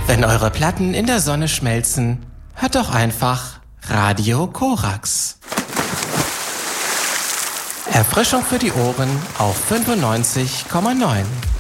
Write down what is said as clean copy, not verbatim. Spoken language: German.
Wenn eure Platten in der Sonne schmelzen, hört doch einfach Radio Korax. Erfrischung für die Ohren auf 95,9.